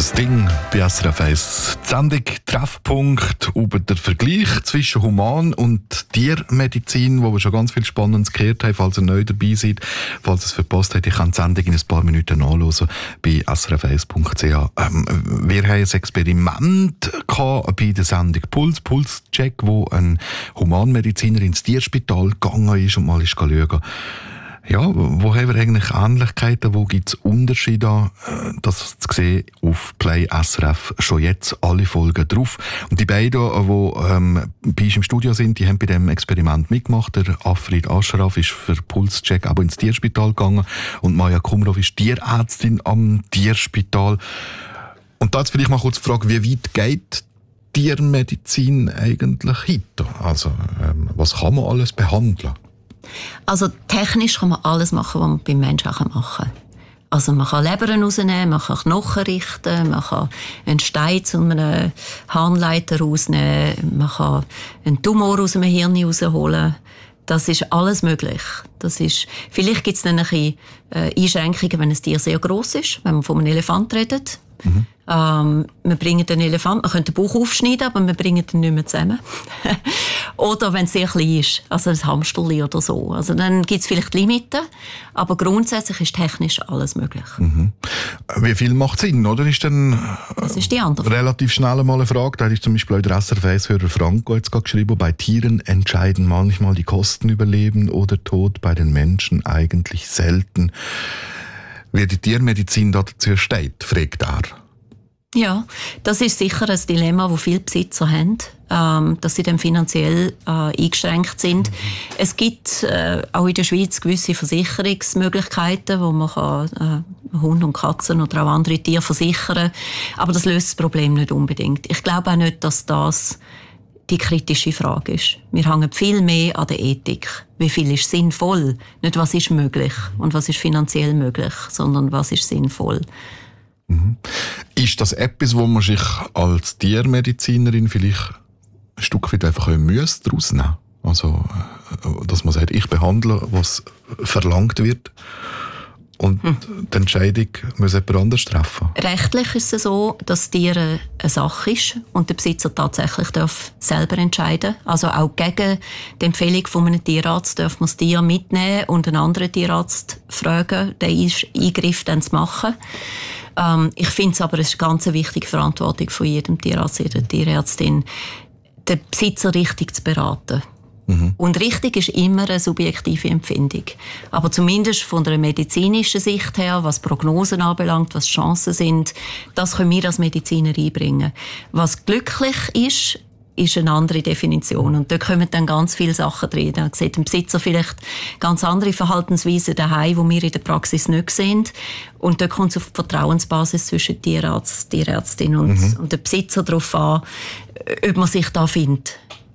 Sting bei SRF 1. Die Sendung Treffpunkt über den Vergleich zwischen Human- und Tiermedizin, wo wir schon ganz viel Spannendes gehört haben. Falls ihr neu dabei seid, falls ihr es verpasst habt, ich kann die Sendung in ein paar Minuten nachhören bei srf1.ch. Wir haben ein Experiment bei der Sendung Pulscheck, wo ein Humanmediziner ins Tierspital gegangen ist und mal schauen. Ja, wo haben wir eigentlich Ähnlichkeiten, wo gibt es Unterschiede? Das zu sehen auf Play SRF schon jetzt alle Folgen drauf. Und die beiden, die bei uns im Studio sind, die haben bei diesem Experiment mitgemacht. Der Afrid Ashraf ist für Pulscheck aber ins Tierspital gegangen und Maja Kumrov ist Tierärztin am Tierspital. Und da jetzt vielleicht mal kurz die Frage, wie weit geht Tiermedizin eigentlich heute? Also, was kann man alles behandeln? Also technisch kann man alles machen, was man beim Menschen auch machen kann. Also man kann Lebern rausnehmen, man kann Knochen richten, man kann einen Stein zu einem Harnleiter rausnehmen, man kann einen Tumor aus dem Hirn rausholen. Das ist alles möglich. Vielleicht gibt es dann ein bisschen Einschränkungen, wenn ein Tier sehr gross ist, wenn man von einem Elefant redet. Mhm. Wir bringen den Elefant, man könnte den Bauch aufschneiden, aber wir bringen ihn nicht mehr zusammen. Oder wenn es sehr klein ist, also ein Hamsterli oder so. Also dann gibt es vielleicht Limiten, aber grundsätzlich ist technisch alles möglich. Mhm. Wie viel macht Sinn, oder? Das ist die andere relativ schnell mal eine Frage. Da hat zum Beispiel auch der SRF-Hörer Franco jetzt gerade geschrieben, bei Tieren entscheiden manchmal die Kosten über Leben oder Tod, bei den Menschen eigentlich selten. Wie die Tiermedizin dazu steht, fragt er. Ja, das ist sicher ein Dilemma, das viele Besitzer haben, dass sie dann finanziell eingeschränkt sind. Es gibt auch in der Schweiz gewisse Versicherungsmöglichkeiten, wo man kann, Hunde und Katzen oder auch andere Tiere versichern kann. Aber das löst das Problem nicht unbedingt. Ich glaube auch nicht, dass das die kritische Frage ist. Wir hängen viel mehr an der Ethik. Wie viel ist sinnvoll? Nicht, was ist möglich und was ist finanziell möglich, sondern was ist sinnvoll. Mhm. Ist das etwas, wo man sich als Tiermedizinerin vielleicht ein Stück weit einfach daraus nehmen? Also, dass man sagt, ich behandle, was verlangt wird und die Entscheidung muss jemand anders treffen? Rechtlich ist es so, dass Tiere eine Sache ist und der Besitzer tatsächlich darf selber entscheiden. Also auch gegen die Empfehlung von einem Tierarzt darf man das Tier mitnehmen und einen anderen Tierarzt fragen, den Eingriff dann zu machen. Ich finde es aber, es ist eine ganz wichtige Verantwortung von jedem Tierarzt, jeder Tierärztin, den Besitzer richtig zu beraten. Mhm. Und richtig ist immer eine subjektive Empfindung. Aber zumindest von der medizinischen Sicht her, was Prognosen anbelangt, was Chancen sind, das können wir als Mediziner einbringen. Was glücklich ist eine andere Definition. Und da kommen dann ganz viele Sachen drin. Da sieht ein Besitzer vielleicht ganz andere Verhaltensweisen daheim, die wir in der Praxis nicht sehen. Und da kommt es auf die Vertrauensbasis zwischen Tierarzt, Tierärztin und der Besitzer darauf an, ob man sich da findet.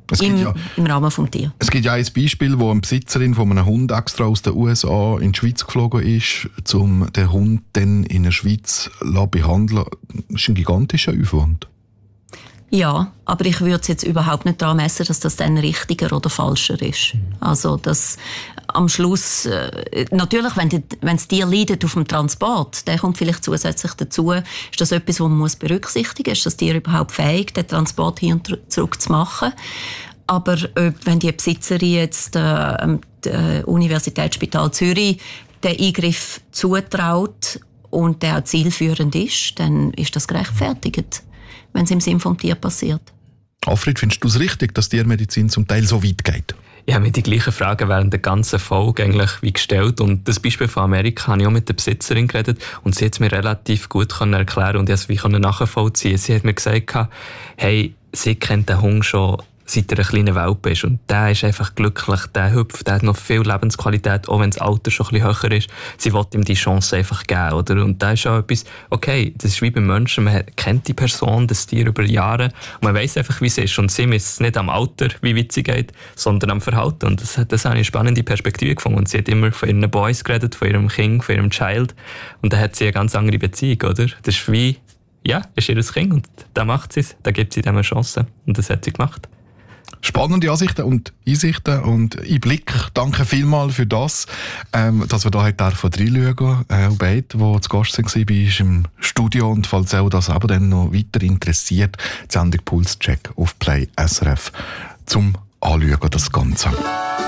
Im Rahmen des Tiers. Es gibt ja ein Beispiel, wo eine Besitzerin von einem Hund extra aus den USA in die Schweiz geflogen ist, um den Hund dann in der Schweiz zu behandeln. Das ist ein gigantischer Aufwand. Ja, aber ich würde es jetzt überhaupt nicht daran messen, dass das dann richtiger oder falscher ist. Also, dass am Schluss, natürlich, wenn das Tier leidet auf dem Transport, der kommt vielleicht zusätzlich dazu, ist das etwas, was man berücksichtigen muss. Ist das Tier überhaupt fähig, den Transport hin und zurück zu machen? Aber wenn die Besitzerin jetzt am Universitätsspital Zürich den Eingriff zutraut und der auch zielführend ist, dann ist das gerechtfertigt, wenn es im Sinn vom Tier passiert. Alfred, findest du es richtig, dass Tiermedizin zum Teil so weit geht? Ich habe mir die gleichen Fragen während der ganzen Folge eigentlich wie gestellt. Und das Beispiel von Amerika habe ich auch mit der Besitzerin geredet. Und sie hat es mir relativ gut erklären und ich konnte es nachvollziehen. Sie hat mir gesagt, hey, sie kennt den Hund schon seit er ein kleiner Welpe ist. Und der ist einfach glücklich, der hüpft, der hat noch viel Lebensqualität, auch wenn das Alter schon ein bisschen höher ist. Sie will ihm die Chance einfach geben, oder? Und da ist auch etwas, okay, das ist wie beim Menschen, man kennt die Person, das Tier über Jahre, und man weiss einfach, wie es ist. Und sie misst es nicht am Alter, wie weit sie geht, sondern am Verhalten. Und das habe ich eine spannende Perspektive gefunden. Und sie hat immer von ihren Boys geredet, von ihrem Kind, von ihrem Child. Und da hat sie eine ganz andere Beziehung, oder? Das ist wie, ja, ist ihr Kind und da macht sie es, da gibt sie ihm eine Chance. Und das hat sie gemacht. spannende Ansichten und Einsichten und Einblick. Danke vielmals für das, dass wir da heute reinschauen dürfen. Beide, die zu Gast waren, bist im Studio, und falls auch das aber dann noch weiter interessiert, die Sendung Pulscheck auf Play SRF zum Anschauen, das Ganze.